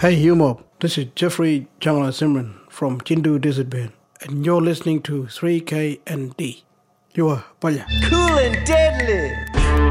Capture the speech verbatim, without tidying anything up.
Hey Humob, this is Jeffrey Jangla Simran from Chindu Desert Band, and you're listening to three K N D. You are Paya. Cool and deadly.